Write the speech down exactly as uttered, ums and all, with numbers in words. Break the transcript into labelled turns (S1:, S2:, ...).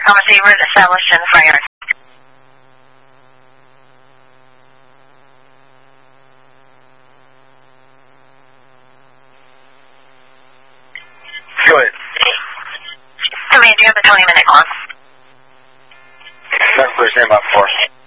S1: Thomas Ebert, established in the front yard.
S2: Go ahead.
S1: How many do you have the twenty minute clock?
S2: That's the same about four.